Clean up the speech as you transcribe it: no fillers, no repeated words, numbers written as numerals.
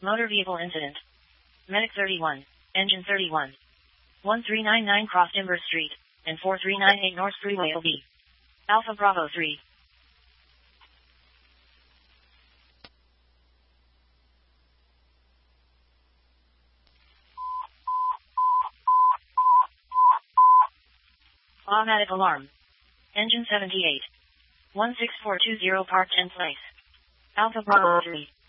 Motor vehicle incident. Medic 31. Engine 31. 1399 Cross Timbers Street, and 4398 North Freeway OB. Alpha Bravo 3. Automatic alarm. Engine 78. 16420 parked in place. Alpha Bravo 3.